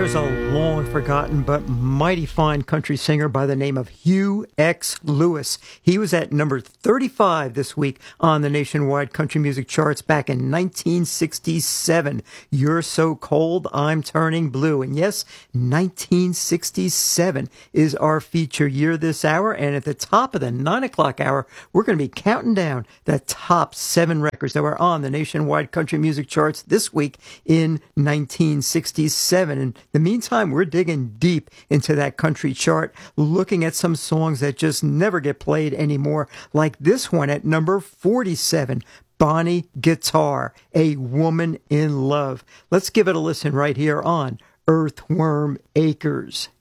was a long forgotten but mighty fine country singer by the name of Hugh X. Lewis. He was at number 35 this week on the nationwide country music charts back in 1967. You're So Cold, I'm Turning Blue. And yes, 1967 is our feature year this hour. And at the top of the 9 o'clock hour, we're going to be counting down the top 7 records that were on the nationwide country music charts this week in 1967. In the meantime, we're digging deep into that country chart, looking at some songs that just never get played anymore, like this one at number 47, Bonnie Guitar, A Woman in Love. Let's give it a listen right here on Earthworm Acres.